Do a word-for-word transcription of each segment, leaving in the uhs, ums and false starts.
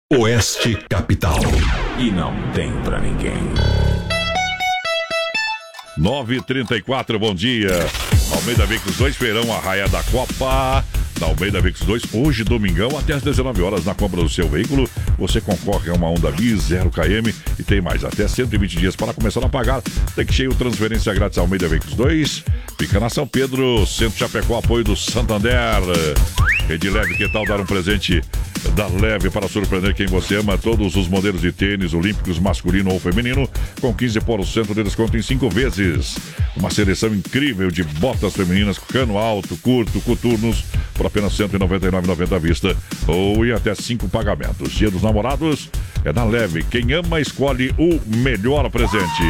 Oeste Capital. E não tem pra ninguém. nove e trinta e quatro, bom dia. Almeida Veículos dois, feirão Arraia da Copa. Da Almeida Veículos dois, hoje, domingão, até às dezenove horas, na compra do seu veículo, você concorre a uma Honda Bis zero quilômetro e tem mais, até cento e vinte dias para começar a pagar. Tem que cheio, transferência grátis Almeida Veículos dois. Fica na São Pedro, Centro Chapecó, apoio do Santander. Rede Leve, que tal dar um presente da Leve para surpreender quem você ama? Todos os modelos de tênis olímpicos, masculino ou feminino, com quinze por cento de desconto em cinco vezes. Uma seleção incrível de botas femininas, cano alto, curto, coturnos, por apenas cento e noventa e nove reais e noventa centavos à vista ou em até cinco pagamentos. Dia dos Namorados é na Leve. Quem ama escolhe o melhor presente.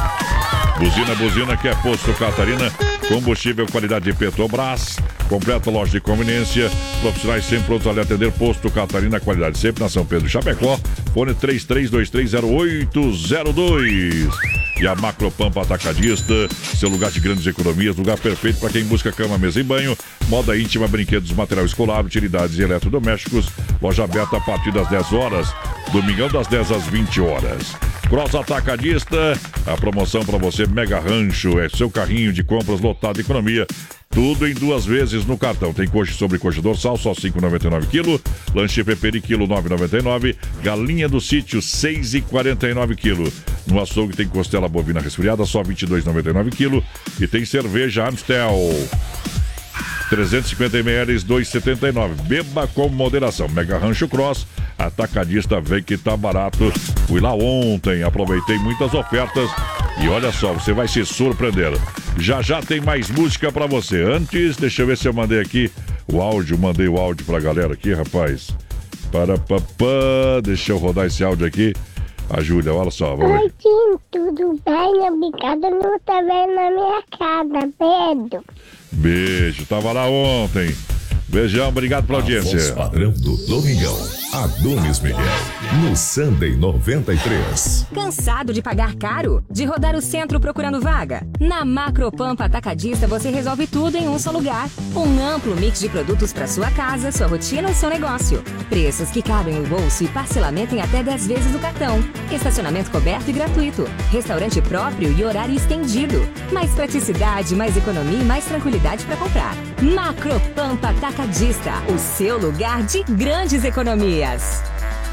Buzina, buzina, que é Posto Catarina. Combustível, qualidade de Petrobras. Completa loja de conveniência. Profissionais sempre prontos a lhe atender. Posto Catarina, qualidade sempre na São Pedro Chapecó. Fone três três dois três zero oito zero dois. E a Macropampa Atacadista, seu lugar de grandes economias, lugar perfeito para quem busca cama, mesa e banho, moda íntima, brinquedos, material escolar, utilidades e eletrodomésticos. Loja aberta a partir das dez horas, domingão das dez às vinte horas. Cross Atacadista, a promoção para você, Mega Rancho, é seu carrinho de compras lotado de economia. Tudo em duas vezes no cartão. Tem coxa sobre coxa dorsal, só cinco reais e noventa e nove centavos. Lanche peperi, quilo nove reais e noventa e nove centavos. Galinha do sítio, seis reais e quarenta e nove centavos. No açougue tem costela bovina resfriada, só vinte e dois reais e noventa e nove centavos. E tem cerveja Amstel, trezentos e cinquenta mililitros, dois reais e setenta e nove centavos. Beba com moderação. Mega Rancho Cross Atacadista, vem que tá barato. Fui lá ontem, aproveitei muitas ofertas. E olha só, você vai se surpreender. Já já tem mais música pra você. Antes, deixa eu ver se eu mandei aqui o áudio. Mandei o áudio pra galera aqui, rapaz. Para papá, deixa eu rodar esse áudio aqui. A Júlia, olha só. Vamos Oi, Tim, tudo bem? Obrigada por estar vendo na minha casa, Pedro. Beijo, tava lá ontem. Beijão, obrigado pela audiência. Voz padrão do Domingão, Adonis Miguel, no Sunday noventa e três. Cansado de pagar caro? De rodar o centro procurando vaga? Na Macropampa Atacadista você resolve tudo em um só lugar. Um amplo mix de produtos para sua casa, sua rotina ou seu negócio. Preços que cabem no bolso e parcelamento em até dez vezes no cartão. Estacionamento coberto e gratuito. Restaurante próprio e horário estendido. Mais praticidade, mais economia e mais tranquilidade para comprar. Macropampa Atacadista, o seu lugar de grandes economias.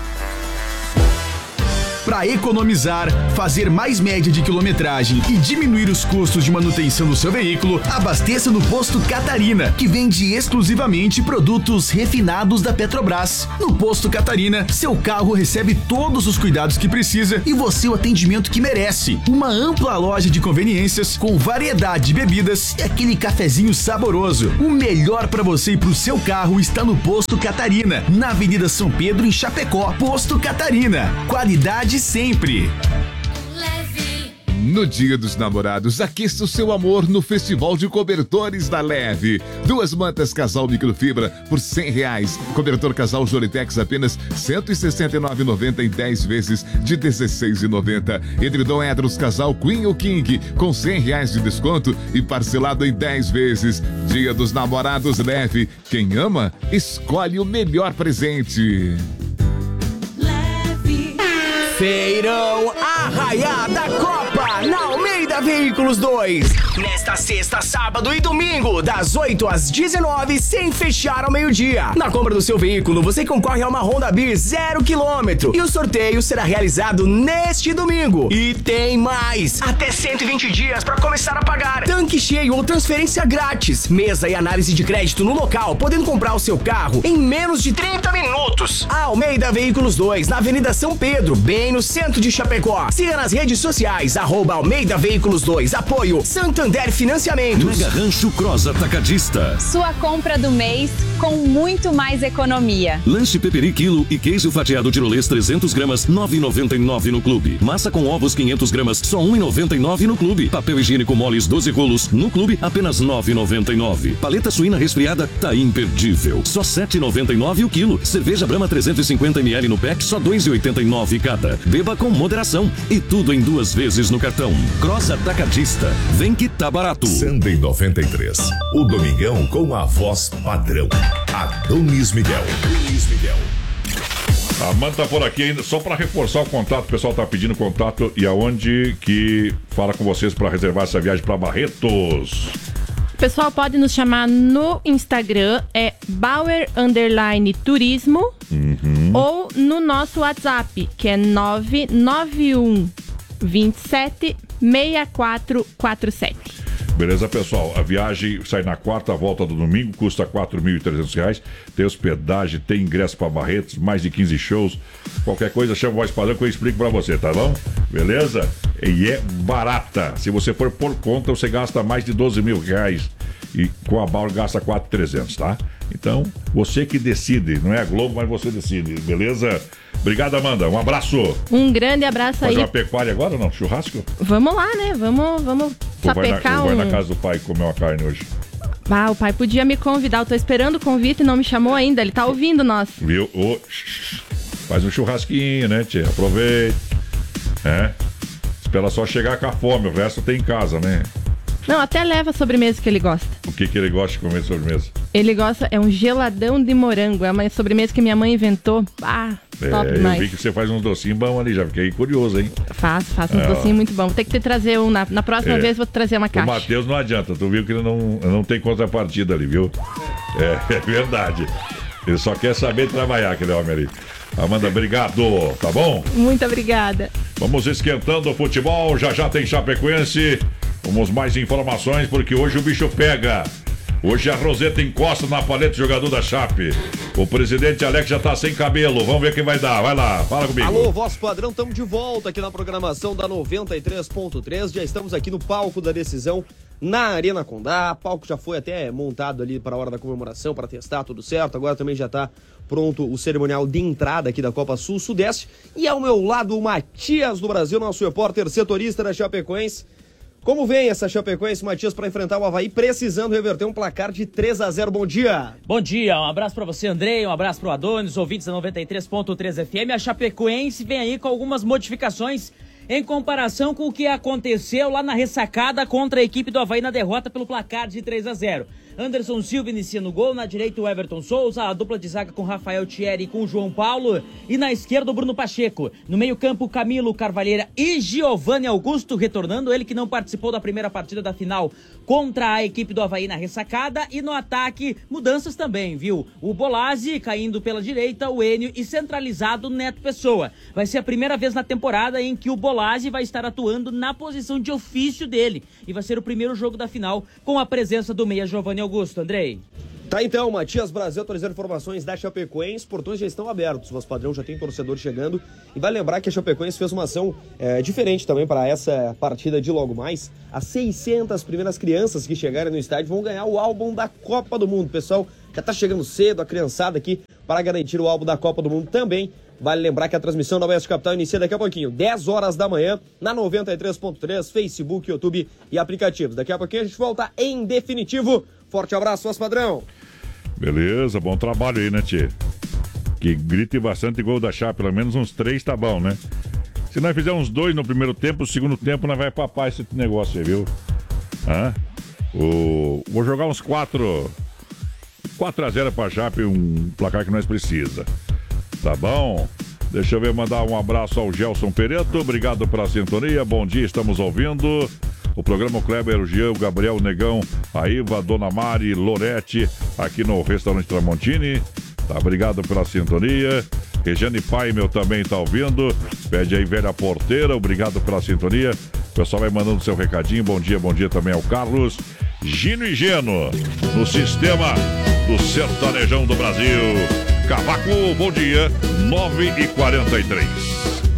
Para economizar, fazer mais média de quilometragem e diminuir os custos de manutenção do seu veículo, abasteça no Posto Catarina, que vende exclusivamente produtos refinados da Petrobras. No Posto Catarina, seu carro recebe todos os cuidados que precisa e você o atendimento que merece. Uma ampla loja de conveniências com variedade de bebidas e aquele cafezinho saboroso. O melhor para você e para o seu carro está no Posto Catarina, na Avenida São Pedro, em Chapecó. Posto Catarina, qualidade sempre. No Dia dos Namorados, aqueça o seu amor no Festival de Cobertores da Leve. Duas mantas casal microfibra por cem reais. Cobertor casal Joritex apenas cento e sessenta e nove reais e noventa centavos em dez vezes de dezesseis reais e noventa centavos. Edredom Edros casal Queen ou King com cem reais de desconto e parcelado em dez vezes. Dia dos Namorados Leve. Quem ama, escolhe o melhor presente. Feirão Arraia da Copa, na Almeida Veículos dois. Nesta sexta, sábado e domingo, das oito às dezenove, sem fechar ao meio-dia. Na compra do seu veículo, você concorre a uma Honda Bis zero quilômetro. E o sorteio será realizado neste domingo. E tem mais! Até cento e vinte dias para começar a pagar. Tanque cheio ou transferência grátis. Mesa e análise de crédito no local, podendo comprar o seu carro em menos de trinta minutos. A Almeida Veículos dois, na Avenida São Pedro, bem no centro de Chapecó. Siga nas redes sociais, arroba Almeida Veículos dois, apoio Santander Financiamentos. Mega Rancho Cross Atacadista. Sua compra do mês com muito mais economia. Lanche peperi quilo e queijo fatiado tirolês trezentas gramas, nove reais e noventa e nove no clube. Massa com ovos quinhentas gramas, só um real e noventa e nove no clube. Papel higiênico moles doze rolos, no clube apenas nove reais e noventa e nove. Paleta suína resfriada tá imperdível, só sete reais e noventa e nove o quilo. Cerveja Brahma trezentos e cinquenta mililitros no pack, só dois reais e oitenta e nove cada. Beba com moderação e tudo em duas vezes no cartão. Cross Atacadista, vem que tá barato. Sunday noventa e três, o Domingão com a voz padrão. Adonis Miguel. Adonis Miguel. A Amanda tá por aqui ainda, só para reforçar o contato, o pessoal tá pedindo contato e aonde que fala com vocês para reservar essa viagem para Barretos. O pessoal pode nos chamar no Instagram, é Bauer Underline Turismo, uhum. ou no nosso WhatsApp, que é nove nove um dois sete seis quatro quatro sete. Beleza, pessoal? A viagem sai na quarta, volta do domingo, custa quatro mil e trezentos reais. Tem hospedagem, tem ingresso para Barretos, mais de quinze shows. Qualquer coisa, chama o Voz Padrão que eu explico para você, tá bom? Beleza? E é barata. Se você for por conta, você gasta mais de doze mil reais. E com a Bauer gasta quatro mil e trezentos, tá? Então, você que decide. Não é a Globo, mas você decide. Beleza? Obrigado, Amanda. Um abraço. Um grande abraço aí. Fazer uma pecuária agora ou não? Churrasco? Vamos lá, né? Vamos, vamos sapecar um... Ou vai na casa do pai comer uma carne hoje? Ah, o pai podia me convidar. Eu tô esperando o convite e não me chamou ainda. Ele tá ouvindo nós. Viu? Oh, faz um churrasquinho, né, tia? Aproveita. É. Espera só chegar com a fome. O resto tem em casa, né? Não, até leva a sobremesa que ele gosta. O que que ele gosta de comer de sobremesa? Ele gosta, é um geladão de morango. É uma sobremesa que minha mãe inventou. Ah, é, top demais. Eu vi que você faz uns docinhos bons ali, já fiquei curioso, hein? Faço, faço uns é, docinhos muito bons. Vou ter que te trazer um, na, na próxima é. vez vou te trazer uma caixa. O Matheus não adianta, tu viu que ele não, não tem contrapartida ali, viu? É, é verdade. Ele só quer saber trabalhar, aquele homem ali. Amanda, obrigado, tá bom? Muito obrigada. Vamos esquentando o futebol, já já tem Chapecoense. Vamos mais informações, porque hoje o bicho pega. Hoje a Roseta encosta na paleta do jogador da Chape. O presidente Alex já tá sem cabelo. Vamos ver quem vai dar. Vai lá, fala comigo. Alô, Voz Padrão, estamos de volta aqui na programação da noventa e três ponto três. Já estamos aqui no palco da decisão na Arena Condá. O palco já foi até montado ali para a hora da comemoração, para testar tudo certo. Agora também já está pronto o cerimonial de entrada aqui da Copa Sul-Sudeste. E ao meu lado o Matias do Brasil, nosso repórter setorista da Chapecoense. Como vem essa Chapecoense, Matias, para enfrentar o Avaí, precisando reverter um placar de três a zero? Bom dia! Bom dia, um abraço para você, Andrei, um abraço para o Adonis, ouvintes da noventa e três ponto três F M. A Chapecoense vem aí com algumas modificações em comparação com o que aconteceu lá na ressacada contra a equipe do Avaí na derrota pelo placar de três a zero. Anderson Silva inicia no gol, na direita o Everton Souza, a dupla de zaga com Rafael Thierry e com João Paulo, e na esquerda o Bruno Pacheco. No meio campo Camilo Carvalheira e Giovanni Augusto, retornando, ele que não participou da primeira partida da final contra a equipe do Avaí na ressacada. E no ataque, mudanças também, viu? O Bolazzi caindo pela direita, o Enio e centralizado o Neto Pessoa. Vai ser a primeira vez na temporada em que o Bolazzi vai estar atuando na posição de ofício dele, e vai ser o primeiro jogo da final com a presença do meia Giovanni Augusto. Andrei. Tá então, Matias Brasil atualizando informações da Chapecoense. Os portões já estão abertos, o vosso padrão já tem torcedor chegando. E vai lembrar que a Chapecoense fez uma ação é, diferente também para essa partida de logo mais. As seiscentas primeiras crianças que chegarem no estádio vão ganhar o álbum da Copa do Mundo. Pessoal, já tá chegando cedo, a criançada aqui, para garantir o álbum da Copa do Mundo também. Vale lembrar que a transmissão da Oeste Capital inicia daqui a pouquinho, dez horas da manhã, na noventa e três ponto três, Facebook, YouTube e aplicativos. Daqui a pouquinho a gente volta em definitivo. Forte abraço, vosso padrão. Beleza, bom trabalho aí, né, tchê? Que grite bastante gol da Chape, pelo menos uns três tá bom, né? Se nós fizermos dois no primeiro tempo, o segundo tempo nós vai papar esse negócio aí, viu? Hã? O... Vou jogar uns quatro... quatro a zero pra Chape, um placar que nós precisa. Tá bom? Deixa eu ver, mandar um abraço ao Gelson Pereto, obrigado pela sintonia, bom dia, estamos ouvindo o programa o Kleber, o Jean, o Gabriel, o Negão, a Iva, a Dona Mari, Lorete, aqui no restaurante Tramontini, tá, obrigado pela sintonia. Regiane Pai, meu, também tá ouvindo, pede aí velha porteira, obrigado pela sintonia, o pessoal vai mandando seu recadinho, bom dia, bom dia também ao Carlos. Gino e Geno, no sistema do sertanejão do Brasil. Cavaco, bom dia, nove e quarenta e três.